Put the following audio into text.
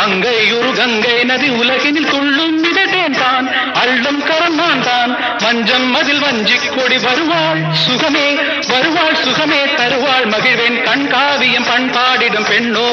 மங்கையுரு கங்கை நதி உலகினில் துள்ளும் மிதத்தேன் தான் அள்ளும் கரம் நான் தான் மஞ்சம் மதில் வஞ்சிக் கொடி வருவாள் சுகமே தருவாள் மகிழ்வேன் கண்காவியம் பண்பாடிடும் பெண்ணோ